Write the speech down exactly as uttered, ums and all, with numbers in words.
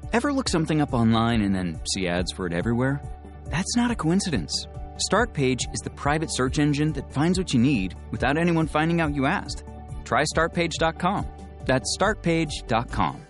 Ever look something up online and then see ads for it everywhere? That's not a coincidence. Startpage is the private search engine that finds what you need without anyone finding out you asked. Try startpage dot com. That's startpage dot com.